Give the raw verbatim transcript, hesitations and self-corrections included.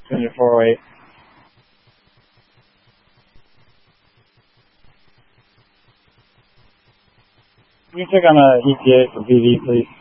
in your four oh eight. Can you check on a E T A for P V, please?